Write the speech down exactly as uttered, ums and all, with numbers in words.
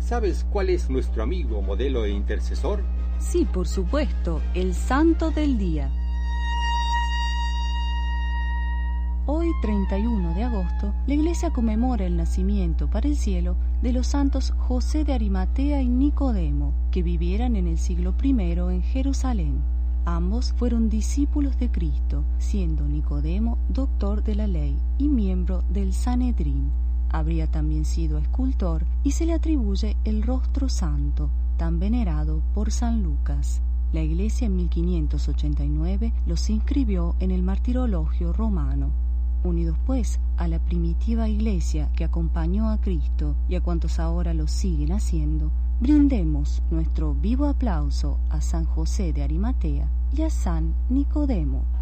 ¿Sabes cuál es nuestro amigo, modelo e intercesor? Sí, por supuesto, el santo del día. Hoy, treinta y uno de agosto, la Iglesia conmemora el nacimiento para el cielo de los santos José de Arimatea y Nicodemo, que vivieran en el siglo primero en Jerusalén. Ambos fueron discípulos de Cristo, siendo Nicodemo doctor de la ley y miembro del Sanedrín. Habría también sido escultor y se le atribuye el rostro santo, tan venerado por San Lucas. La Iglesia en mil quinientos ochenta y nueve los inscribió en el martirologio romano. Unidos pues a la primitiva Iglesia que acompañó a Cristo y a cuantos ahora lo siguen haciendo, brindemos nuestro vivo aplauso a San José de Arimatea y a San Nicodemo.